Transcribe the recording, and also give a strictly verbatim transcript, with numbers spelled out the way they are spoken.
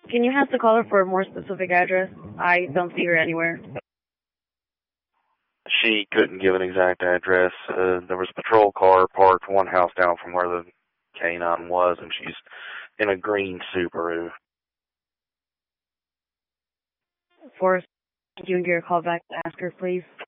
Can you ask the caller for a more specific address? I don't see her anywhere. She couldn't give an exact address. Uh, there was a patrol car parked one house down from where the K nine was, and she's in a green Subaru. Forrest, can you give her a call back to ask her, please?